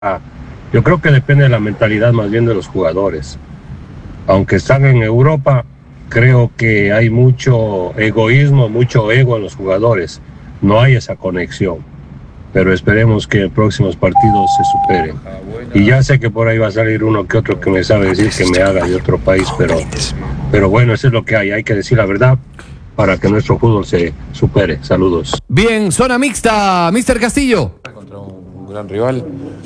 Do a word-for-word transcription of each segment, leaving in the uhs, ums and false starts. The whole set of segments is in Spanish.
Yo creo que depende de la mentalidad más bien de los jugadores. Aunque están en Europa, creo que hay mucho egoísmo, mucho ego en los jugadores. No hay esa conexión. Pero esperemos que en próximos partidos se superen. Y ya sé que por ahí va a salir uno que otro que me sabe decir que me haga de otro país, pero, pero bueno, eso es lo que hay. Hay que decir la verdad para que nuestro fútbol se supere. Saludos. Bien, zona mixta, mister Castillo. Contra un gran rival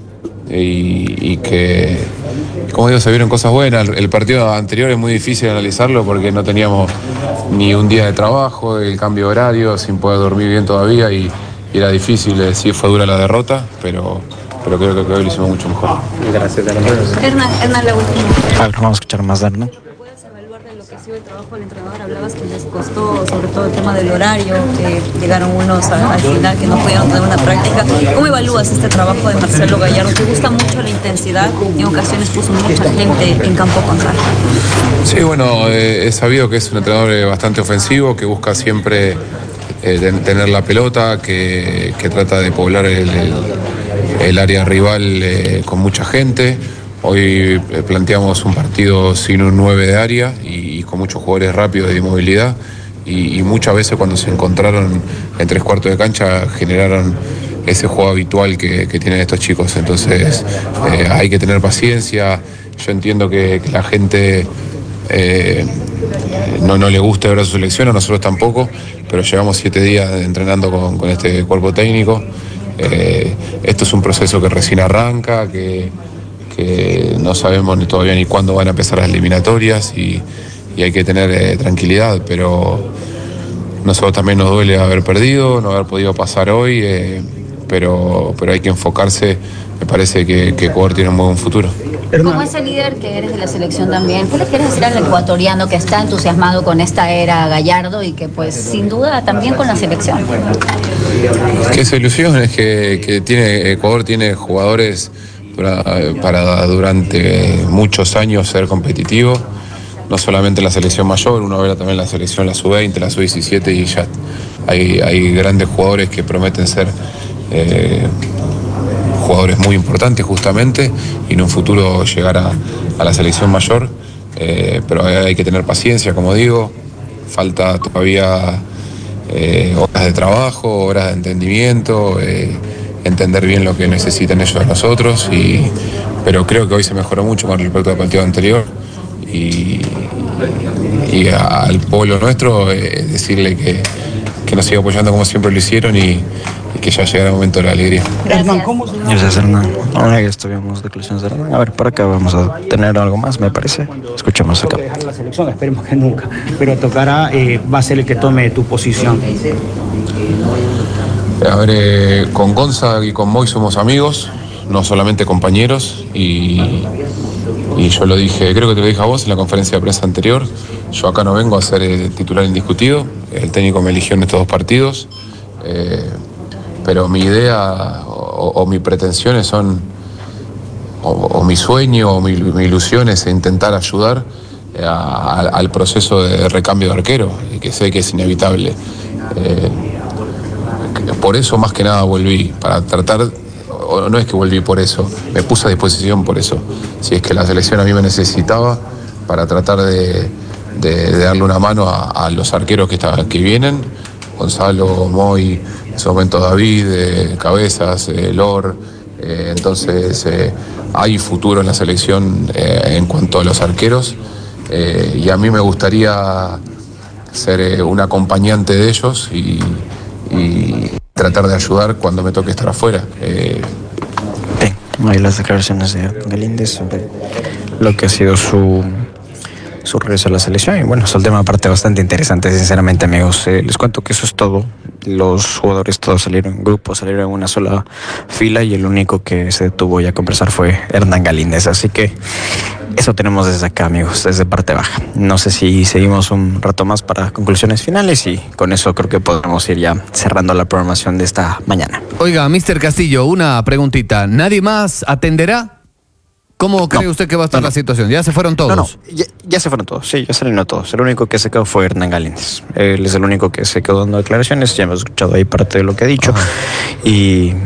y, y que, como digo, se vieron cosas buenas. El partido anterior es muy difícil analizarlo porque no teníamos ni un día de trabajo, el cambio de horario, sin poder dormir bien todavía y, y era difícil. Sí, fue dura la derrota, pero, pero creo que hoy lo hicimos mucho mejor. Gracias, Hernán, Hernán, la última. A ver, vamos a escuchar más de Hernán. El trabajo del entrenador, hablabas que les costó sobre todo el tema del horario, que llegaron unos a, al final que no pudieron tener una práctica. ¿Cómo evalúas este trabajo de Marcelo Gallardo? ¿Te gusta mucho la intensidad? En ocasiones puso mucha gente en campo contrario. Sí, bueno, eh, he sabido que es un entrenador bastante ofensivo, que busca siempre eh, tener la pelota, que, que trata de poblar el, el, el área rival eh, con mucha gente. Hoy planteamos un partido sin un nueve de área y, y con muchos jugadores rápidos de movilidad y, y muchas veces cuando se encontraron en tres cuartos de cancha generaron ese juego habitual que, que tienen estos chicos. Entonces eh, hay que tener paciencia. Yo entiendo que, que la gente eh, no, no le gusta ver a su selección, a nosotros tampoco, pero llevamos siete días entrenando con, con este cuerpo técnico. Eh, esto es un proceso que recién arranca, que que no sabemos ni todavía ni cuándo van a empezar las eliminatorias y, y hay que tener eh, tranquilidad, pero nosotros también nos duele haber perdido, no haber podido pasar hoy, eh, pero, pero hay que enfocarse. Me parece que, que Ecuador tiene un muy buen futuro. Como ese líder que eres de la selección también, ¿qué le quieres decir al ecuatoriano que está entusiasmado con esta era Gallardo y que pues sin duda también con la selección? Que esa ilusión es que, que tiene, Ecuador tiene jugadores para durante muchos años ser competitivo, no solamente la selección mayor, uno ve también la selección, la sub veinte, la sub diecisiete y ya hay, hay grandes jugadores que prometen ser eh, jugadores muy importantes justamente y en un futuro llegar a, a la selección mayor, eh, pero hay que tener paciencia, como digo, falta todavía eh, horas de trabajo, horas de entendimiento, eh, entender bien lo que necesitan ellos de nosotros, y, pero creo que hoy se mejoró mucho con respecto al partido anterior y, y al pueblo nuestro eh, decirle que, que nos siga apoyando como siempre lo hicieron y, y que ya llegará el momento de la alegría. Hernán, ¿cómo se Gracias, Hernán. Ahora ya estuvimos declaraciones de Hernán. A ver, por acá vamos a tener algo más, me parece. Escuchemos acá. Dejar la selección, esperemos que nunca, pero tocará, eh, va a ser el que tome tu posición. A ver, eh, con Gonza y con Moy somos amigos, no solamente compañeros, y, y yo lo dije, creo que te lo dije a vos en la conferencia de prensa anterior, yo acá no vengo a ser eh, titular indiscutido, el técnico me eligió en estos dos partidos, eh, pero mi idea o, o mis pretensiones son, o, o mi sueño o mi, mi ilusión es intentar ayudar a, a, al proceso de recambio de arquero, y que sé que es inevitable. Eh, Por eso más que nada volví, para tratar, o no es que volví por eso, me puse a disposición por eso. Si es que la selección a mí me necesitaba para tratar de, de, de darle una mano a, a los arqueros que, está, que vienen, Gonzalo, Moy, en ese momento David, eh, Cabezas, eh, Lor, eh, entonces eh, hay futuro en la selección eh, en cuanto a los arqueros, eh, y a mí me gustaría ser eh, un acompañante de ellos y, y tratar de ayudar cuando me toque estar afuera. Eh... Bien, ahí las declaraciones de Galíndez sobre lo que ha sido su, su regreso a la selección. Y bueno, es un tema aparte bastante interesante, sinceramente, amigos. Eh, les cuento que eso es todo. Los jugadores todos salieron en grupo, salieron en una sola fila y el único que se detuvo ya a conversar fue Hernán Galíndez. Así que eso tenemos desde acá, amigos, desde parte baja. No sé si seguimos un rato más para conclusiones finales y con eso creo que podemos ir ya cerrando la programación de esta mañana. Oiga, mister Castillo, una preguntita. ¿Nadie más atenderá? ¿Cómo cree no, usted que va a estar no, la situación? ¿Ya se fueron todos? No, no, ya, ya se fueron todos, sí, ya salieron todos. El único que se quedó fue Hernán Galíndez. Él es el único que se quedó dando declaraciones, ya hemos escuchado ahí parte de lo que ha dicho. Ajá. Y bueno,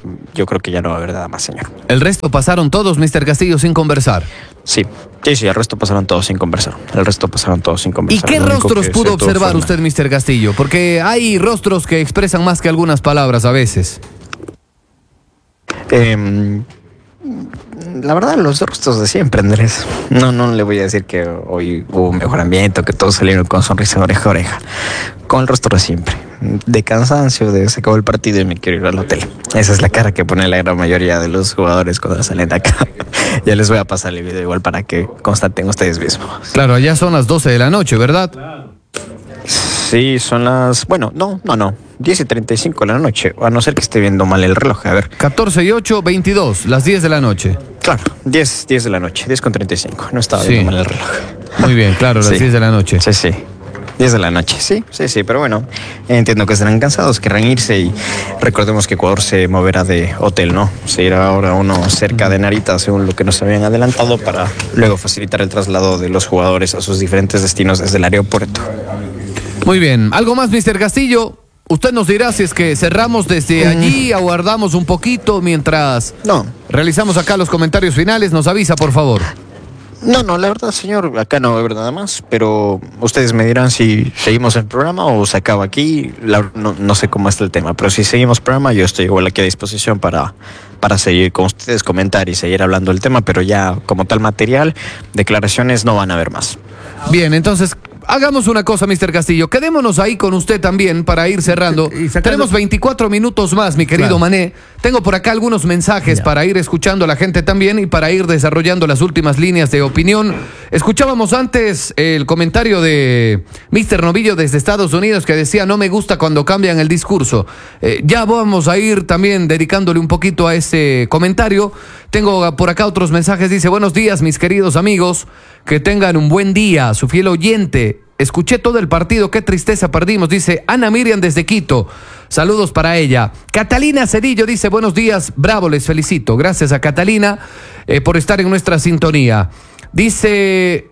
yo creo que ya no va a haber nada más, señor. El resto pasaron todos, mister Castillo, sin conversar. Sí, sí, sí, el resto pasaron todos sin conversar. El resto pasaron todos sin ¿Y conversar. qué Lo único rostros que pudo se tuvo observar fue usted, mister Castillo? Porque hay rostros que expresan más que algunas palabras a veces. Eh, la verdad, los rostros de siempre, Andrés. No, no le voy a decir que hoy hubo un mejor ambiente, que todos salieron con sonrisa oreja a oreja. Con el rostro de siempre. De cansancio, de se acabó el partido y me quiero ir al hotel. Esa es la cara que pone la gran mayoría de los jugadores cuando salen de acá. Ya les voy a pasar el video igual para que constaten ustedes mismos. Claro, allá son las doce de la noche, ¿verdad? Sí, son las... Bueno, no, no, no. diez y treinta y cinco de la noche. A no ser que esté viendo mal el reloj. A ver. catorce y ocho, veintidós, las diez de la noche. Claro, diez, diez de la noche. diez con treinta y cinco. No estaba Sí. viendo mal el reloj. Muy bien, claro, las Sí. diez de la noche. Sí, sí. diez de la noche, sí, sí, sí, pero bueno, entiendo que estarán cansados, querrán irse y recordemos que Ecuador se moverá de hotel, ¿no? Se irá ahora uno cerca de Narita, según lo que nos habían adelantado, para luego facilitar el traslado de los jugadores a sus diferentes destinos desde el aeropuerto. Muy bien, ¿algo más, mister Castillo? Usted nos dirá si es que cerramos desde allí, aguardamos un poquito mientras No. realizamos acá los comentarios finales. Nos avisa, por favor. No, no, la verdad, señor, acá no va a haber nada más, pero ustedes me dirán si seguimos el programa o se acaba aquí. La- no, no sé cómo está el tema, pero si seguimos programa, yo estoy igual aquí a disposición para, para seguir con ustedes, comentar y seguir hablando del tema, pero ya como tal material, declaraciones no van a haber más. Bien, entonces hagamos una cosa, mister Castillo. Quedémonos ahí con usted también para ir cerrando. Y sacando- Tenemos veinticuatro minutos más, mi querido Claro. Mané. Tengo por acá algunos mensajes Ya. para ir escuchando a la gente también y para ir desarrollando las últimas líneas de opinión. Escuchábamos antes el comentario de mister Novillo desde Estados Unidos que decía: no me gusta cuando cambian el discurso. Eh, ya vamos a ir también dedicándole un poquito a ese comentario. Tengo por acá otros mensajes. Dice: buenos días, mis queridos amigos. Que tengan un buen día. Su fiel oyente. Escuché todo el partido, qué tristeza perdimos, dice Ana Miriam desde Quito. Saludos para ella. Catalina Cedillo dice: buenos días, bravo, les felicito. Gracias a Catalina eh, por estar en nuestra sintonía. Dice,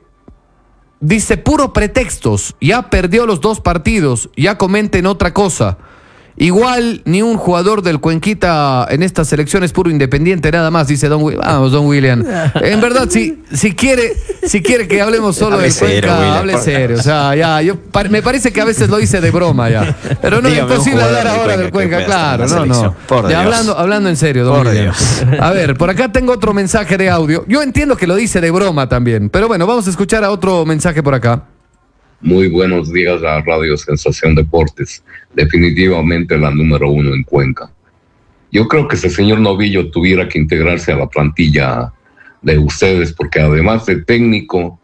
dice, puro pretextos, ya perdió los dos partidos, ya comenten otra cosa. Igual ni un jugador del Cuenquita en esta selección es puro independiente, nada más, dice Don William. Vamos, Don William. En verdad, si, si quiere, si quiere que hablemos solo Hable del serio, Cuenca, William, hable por- serio. O sea, ya, yo pa- me parece que a veces lo hice de broma ya. Pero no es Dígame un imposible jugador hablar del ahora del Cuenca que Cuenca, pueda estar claro, en la no, no. selección. Por Ya Dios. hablando, hablando en serio, Don Por William. Dios. A ver, por acá tengo otro mensaje de audio. Yo entiendo que lo dice de broma también, pero bueno, vamos a escuchar a otro mensaje por acá. Muy buenos días a Radio Sensación Deportes, definitivamente la número uno en Cuenca. Yo creo que si el señor Novillo tuviera que integrarse a la plantilla de ustedes, porque además de técnico,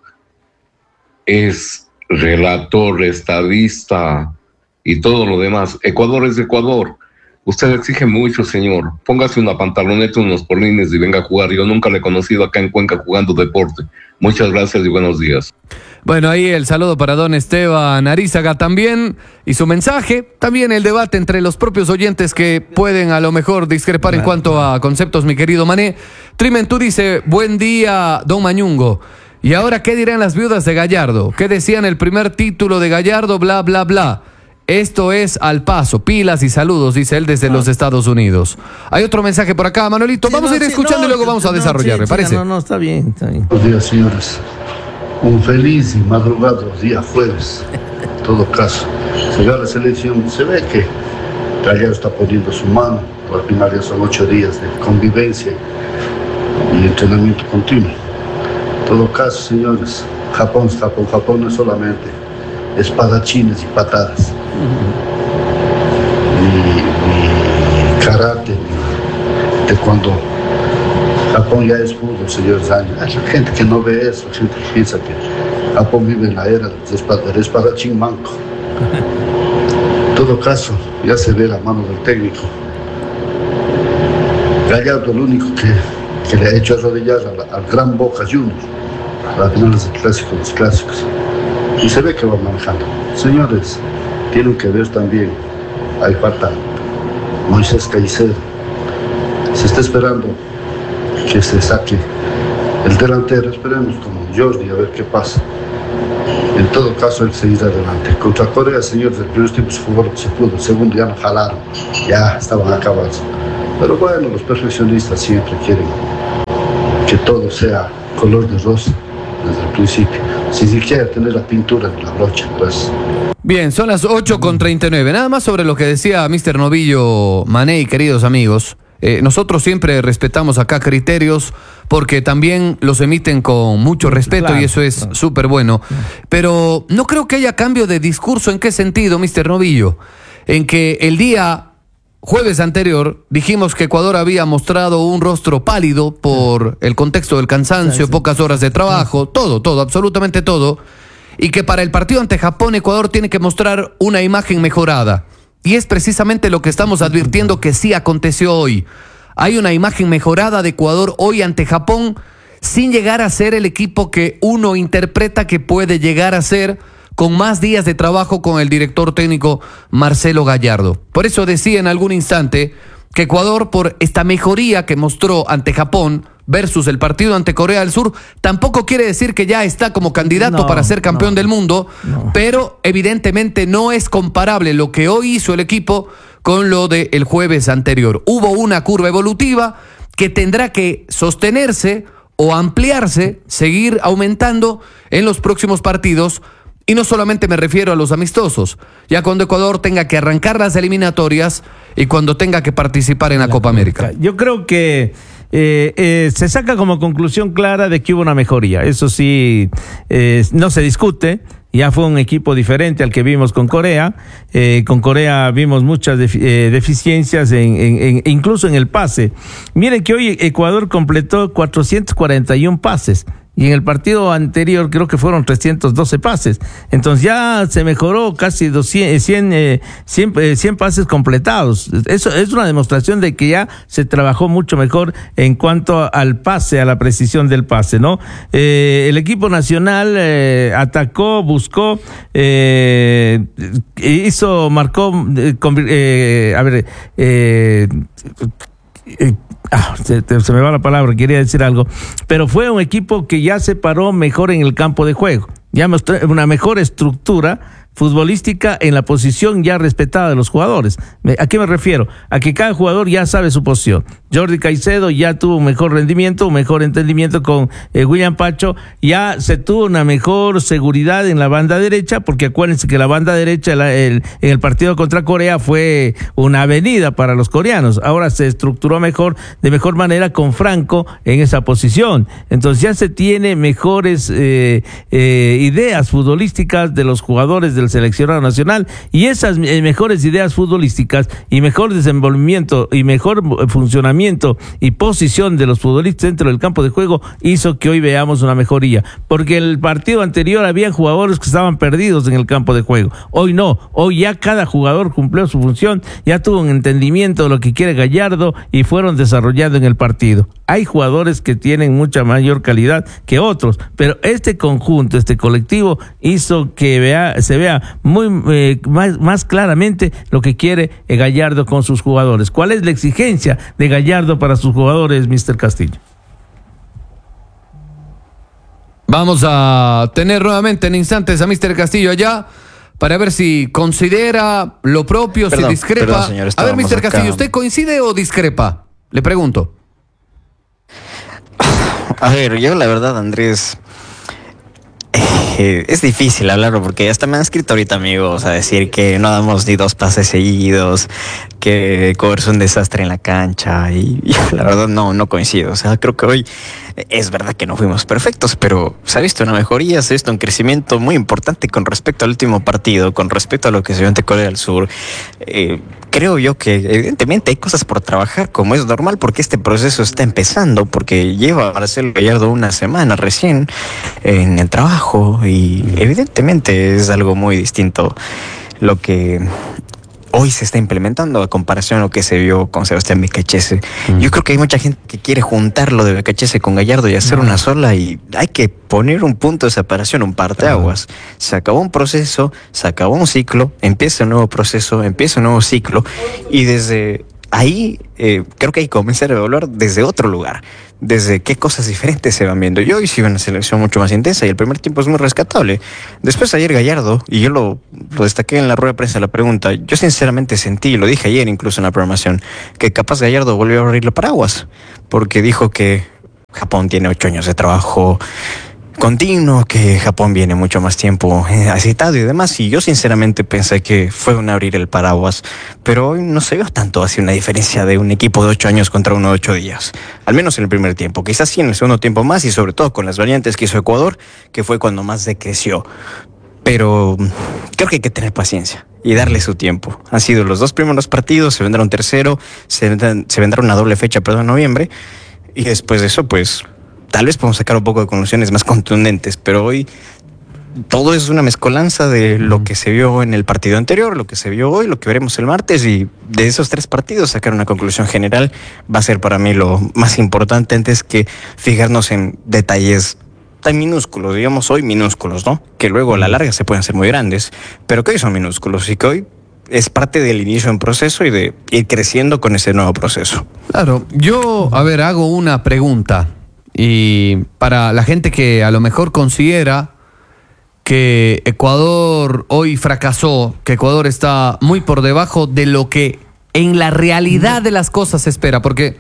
es relator, estadista y todo lo demás. Ecuador es Ecuador. Usted exige mucho, señor. Póngase una pantaloneta, unos polines y venga a jugar. Yo nunca le he conocido acá en Cuenca jugando deporte. Muchas gracias y buenos días. Bueno, ahí el saludo para don Esteban Arízaga también y su mensaje, también el debate entre los propios oyentes que pueden a lo mejor discrepar en cuanto a conceptos, mi querido Mané. Trimentú dice: buen día, don Mañungo. ¿Y ahora qué dirán las viudas de Gallardo? ¿Qué decían el primer título de Gallardo? Bla, bla, bla. Esto es al paso, pilas y saludos, dice él desde los Estados Unidos. Hay otro mensaje por acá, Manuelito. Vamos a ir escuchando y luego vamos a desarrollar, ¿me parece? No, no, está bien, está bien. Buenos días, señores. Un feliz y madrugado día jueves. En todo caso, se ve la selección, se ve que Gallardo está poniendo su mano. Al final ya son ocho días de convivencia y entrenamiento continuo. En todo caso, señores, Japón, Japón, Japón no es solamente espadachines y patadas, ni, ni karate, ni taekwondo. Japón ya es fútbol, señores. Hay gente que no ve eso, gente que piensa que Japón vive en la era del espadachín manco. En todo caso, ya se ve la mano del técnico. Gallardo, el único que, que le ha hecho arrodillar al, al gran Boca Juniors, a las finales del clásico de los clásicos. Y se ve que va manejando. Señores, tienen que ver también, hay falta Moisés Caicedo. Se está esperando que se saque el delantero, esperemos como Jordi, a ver qué pasa. En todo caso, hay que seguir adelante. Contra Corea, señores, el primer tiempo se jugó lo que se pudo, el segundo ya no jalaron, ya estaban acabados. Pero bueno, los perfeccionistas siempre quieren que todo sea color de rosa desde el principio, sin siquiera tener la pintura de la brocha. Pues. Bien, son las ocho con treinta y nueve. Nada más sobre lo que decía mister Novillo Mané, queridos amigos. Eh, nosotros siempre respetamos acá criterios porque también los emiten con mucho respeto, claro, y eso es súper bueno. Pero no creo que haya cambio de discurso. ¿En qué sentido, mister Novillo? En que el día jueves anterior dijimos que Ecuador había mostrado un rostro pálido por el contexto del cansancio, pocas horas de trabajo, todo, todo, absolutamente todo, y que para el partido ante Japón Ecuador tiene que mostrar una imagen mejorada. Y es precisamente lo que estamos advirtiendo que sí aconteció hoy. Hay una imagen mejorada de Ecuador hoy ante Japón, sin llegar a ser el equipo que uno interpreta que puede llegar a ser, con más días de trabajo con el director técnico Marcelo Gallardo. Por eso decía en algún instante que Ecuador, por esta mejoría que mostró ante Japón versus el partido ante Corea del Sur, tampoco quiere decir que ya está como candidato no, para ser campeón no, del mundo, no. Pero evidentemente no es comparable lo que hoy hizo el equipo con lo del jueves anterior. Hubo una curva evolutiva que tendrá que sostenerse o ampliarse, seguir aumentando en los próximos partidos. Y no solamente me refiero a los amistosos, ya cuando Ecuador tenga que arrancar las eliminatorias y cuando tenga que participar en la, la Copa América. Yo creo que eh, eh, se saca como conclusión clara de que hubo una mejoría. Eso sí, eh, no se discute. Ya fue un equipo diferente al que vimos con Corea. Eh, con Corea vimos muchas defi- eh, deficiencias, en, en, en, incluso en el pase. Miren que hoy Ecuador completó cuatrocientos cuarenta y uno pases. Y en el partido anterior creo que fueron trescientos doce pases. Entonces ya se mejoró casi doscientos, cien, eh, cien, eh, cien pases completados. Eso es una demostración de que ya se trabajó mucho mejor en cuanto al pase, a la precisión del pase, ¿no? Eh, el equipo nacional eh, atacó, buscó, eh, hizo, marcó, eh, eh, a ver, eh, eh, Ah, se, se me va la palabra, quería decir algo, pero fue un equipo que ya se paró mejor en el campo de juego, ya mostró una mejor estructura futbolística en la posición ya respetada de los jugadores. ¿A qué me refiero? A que cada jugador ya sabe su posición. Jordi Caicedo ya tuvo un mejor rendimiento, un mejor entendimiento con eh, William Pacho, ya se tuvo una mejor seguridad en la banda derecha, porque acuérdense que la banda derecha la, el, en el partido contra Corea fue una avenida para los coreanos. Ahora se estructuró mejor, de mejor manera con Franco en esa posición. Entonces ya se tiene mejores eh, eh, ideas futbolísticas de los jugadores del seleccionado nacional, y esas eh, mejores ideas futbolísticas y mejor desenvolvimiento y mejor funcionamiento y posición de los futbolistas dentro del campo de juego hizo que hoy veamos una mejoría, porque el partido anterior había jugadores que estaban perdidos en el campo de juego. Hoy no, hoy ya cada jugador cumplió su función, ya tuvo un entendimiento de lo que quiere Gallardo y fueron desarrollando en el partido. Hay jugadores que tienen mucha mayor calidad que otros, pero este conjunto, este colectivo hizo que vea, se vea muy eh, más, más claramente lo que quiere eh, Gallardo con sus jugadores. ¿Cuál es la exigencia de Gallardo para sus jugadores, mister Castillo? Vamos a tener nuevamente en instantes a mister Castillo allá para ver si considera lo propio, perdón, si discrepa. Perdón, señor, a ver, mister Castillo, ¿usted coincide o discrepa? Le pregunto. A ver, yo la verdad, Andrés, eh, es difícil hablarlo porque hasta me han escrito ahorita amigos a decir que no damos ni dos pases seguidos, que Ecuador es un desastre en la cancha, y, y la verdad no, no coincido. O sea, creo que hoy es verdad que no fuimos perfectos, pero se ha visto una mejoría, se ha visto un crecimiento muy importante con respecto al último partido, con respecto a lo que se vio ante Corea del Sur. Eh, creo yo que evidentemente hay cosas por trabajar, como es normal, porque este proceso está empezando, porque lleva Marcelo Gallardo una semana recién en el trabajo, y evidentemente es algo muy distinto lo que hoy se está implementando a comparación a lo que se vio con Sebastián Becachese. Mm. Yo creo que hay mucha gente que quiere juntar lo de Becachese con Gallardo y hacer no. una sola, y hay que poner un punto de separación, un parteaguas. No. Se acabó un proceso, se acabó un ciclo, empieza un nuevo proceso, empieza un nuevo ciclo, y desde ahí eh, creo que hay que comenzar a evaluar desde otro lugar, desde qué cosas diferentes se van viendo. Yo hoy sí veo una selección mucho más intensa y el primer tiempo es muy rescatable. Después ayer Gallardo, y yo lo, lo destaqué en la rueda de prensa, la pregunta, yo sinceramente sentí, y lo dije ayer incluso en la programación, que capaz Gallardo volvió a abrir los paraguas, porque dijo que Japón tiene ocho años de trabajo continuo, que Japón viene mucho más tiempo eh, aceitado y demás, y yo sinceramente pensé que fue un abrir el paraguas, pero hoy no se vio tanto así una diferencia de un equipo de ocho años contra uno de ocho días, al menos en el primer tiempo, quizás sí en el segundo tiempo más, y sobre todo con las variantes que hizo Ecuador, que fue cuando más decreció, pero creo que hay que tener paciencia y darle su tiempo. Han sido los dos primeros partidos, se vendrá un tercero, se vendrá, se vendrá una doble fecha, perdón, en noviembre, y después de eso, pues tal vez podemos sacar un poco de conclusiones más contundentes, pero hoy todo es una mezcolanza de lo que se vio en el partido anterior, lo que se vio hoy, lo que veremos el martes, y de esos tres partidos sacar una conclusión general va a ser para mí lo más importante antes que fijarnos en detalles tan minúsculos, digamos hoy minúsculos, ¿no? Que luego a la larga se pueden hacer muy grandes, pero que hoy son minúsculos y que hoy es parte del inicio de un proceso y de ir creciendo con ese nuevo proceso. Claro, yo, a ver, hago una pregunta. Y para la gente que a lo mejor considera que Ecuador hoy fracasó, que Ecuador está muy por debajo de lo que en la realidad de las cosas se espera, porque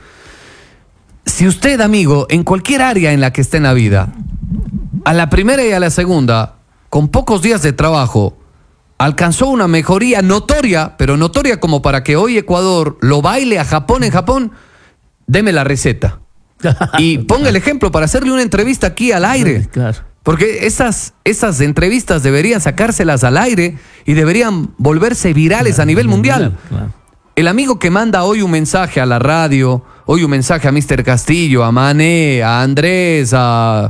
si usted, amigo, en cualquier área en la que esté en la vida, a la primera y a la segunda, con pocos días de trabajo, alcanzó una mejoría notoria, pero notoria como para que hoy Ecuador lo baile a Japón en Japón, deme la receta. Y ponga el ejemplo para hacerle una entrevista aquí al aire. Claro. Porque esas, esas entrevistas deberían sacárselas al aire y deberían volverse virales a nivel mundial. Claro. El amigo que manda hoy un mensaje a la radio, hoy un mensaje a mister Castillo, a Mané, a Andrés, a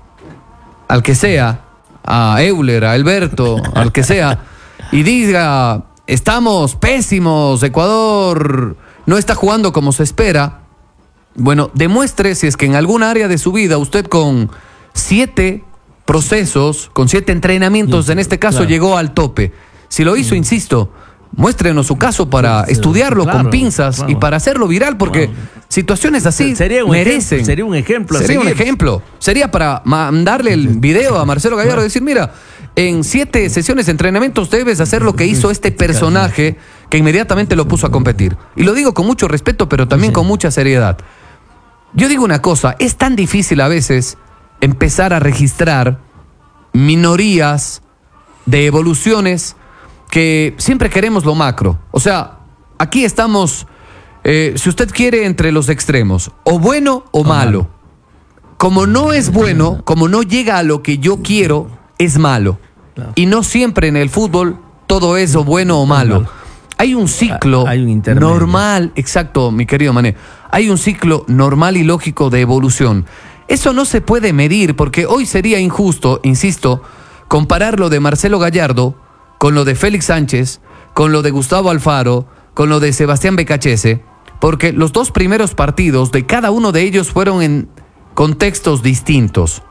al que sea, a Euler, a Alberto, al que sea, y diga, estamos pésimos, Ecuador no está jugando como se espera. Bueno, demuestre si es que en alguna área de su vida usted con siete procesos, con siete entrenamientos, en este caso, claro, llegó al tope. Si lo hizo, insisto, muéstrenos su caso para estudiarlo, claro, con pinzas, claro, y para hacerlo viral, porque claro, situaciones así sería un merecen. Ejemplo, sería un ejemplo. Sería un ejemplo. Sería para mandarle el video a Marcelo Gallardo, claro, y decir, mira, en siete sesiones de entrenamientos debes hacer lo que hizo este personaje que inmediatamente lo puso a competir. Y lo digo con mucho respeto, pero también con mucha seriedad. Yo digo una cosa, es tan difícil a veces empezar a registrar minorías de evoluciones que siempre queremos lo macro. O sea, aquí estamos, eh, si usted quiere, entre los extremos, o bueno o malo. Como no es bueno, como no llega a lo que yo quiero, es malo. Y no siempre en el fútbol todo es o bueno o malo. Hay un ciclo Hay un normal, exacto, mi querido Mané. Hay un ciclo normal y lógico de evolución. Eso no se puede medir porque hoy sería injusto, insisto, comparar lo de Marcelo Gallardo con lo de Félix Sánchez, con lo de Gustavo Alfaro, con lo de Sebastián Becachese, porque los dos primeros partidos de cada uno de ellos fueron en contextos distintos.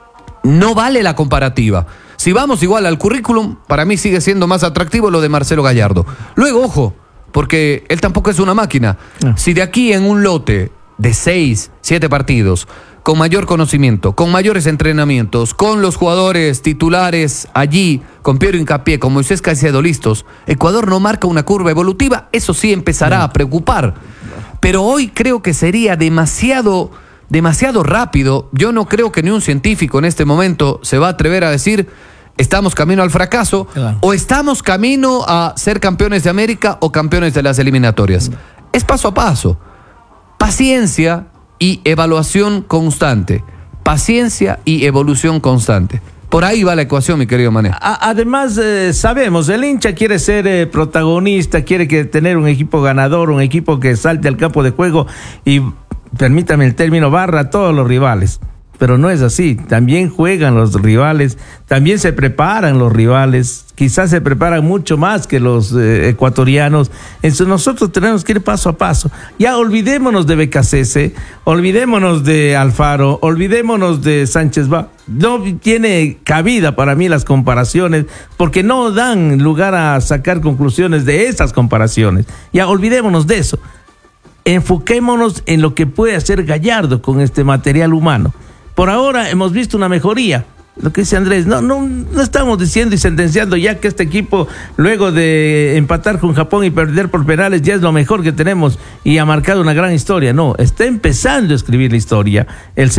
No vale la comparativa. Si vamos igual al currículum, para mí sigue siendo más atractivo lo de Marcelo Gallardo. Luego, ojo, porque él tampoco es una máquina. No. Si de aquí en un lote de seis, siete partidos, con mayor conocimiento, con mayores entrenamientos, con los jugadores titulares allí, con Piero Hincapié, con Moisés Caicedo listos, Ecuador no marca una curva evolutiva, eso sí empezará no. a preocupar. Pero hoy creo que sería demasiado, demasiado rápido. Yo no creo que ni un científico en este momento se va a atrever a decir estamos camino al fracaso, claro, o estamos camino a ser campeones de América o campeones de las eliminatorias. Es paso a paso. Paciencia y evaluación constante. Paciencia y evolución constante. Por ahí va la ecuación, mi querido Mané. Además, eh, sabemos, el hincha quiere ser eh, protagonista, quiere que tener un equipo ganador, un equipo que salte al campo de juego y, permítame el término, barra a todos los rivales. Pero no es así, también juegan los rivales, también se preparan los rivales, quizás se preparan mucho más que los eh, ecuatorianos. Entonces nosotros tenemos que ir paso a paso. Ya olvidémonos de Becachese, olvidémonos de Alfaro, olvidémonos de Sánchez Ba. No tiene cabida para mí las comparaciones, porque no dan lugar a sacar conclusiones de esas comparaciones. Ya olvidémonos de eso. enfoquémonos en lo que puede hacer Gallardo con este material humano. Por ahora hemos visto una mejoría. Lo que dice Andrés, no, no, no estamos diciendo y sentenciando ya que este equipo, luego de empatar con Japón y perder por penales, ya es lo mejor que tenemos y ha marcado una gran historia. No, está empezando a escribir la historia. El